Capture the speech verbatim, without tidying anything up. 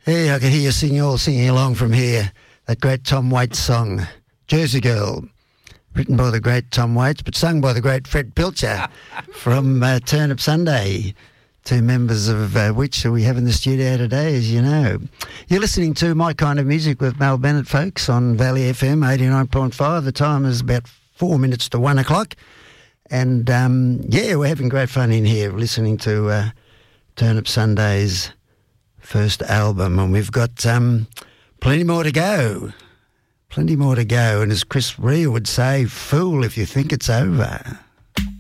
Hey, I can hear you singing, all singing along from here. That great Tom Waits song, Jersey Girl, written by the great Tom Waits, but sung by the great Fred Pilcher from uh, Turnip Sunday. Two members of uh, which we have in the studio today, as you know. You're listening to My Kind of Music with Mel Bennett, folks, on Valley F M eighty-nine point five. The time is about four minutes to one o'clock. And, um, yeah, we're having great fun in here listening to uh, Turnip Sunday's first album. And we've got um, plenty more to go. Plenty more to go. And as Chris Rea would say, fool if you think it's over.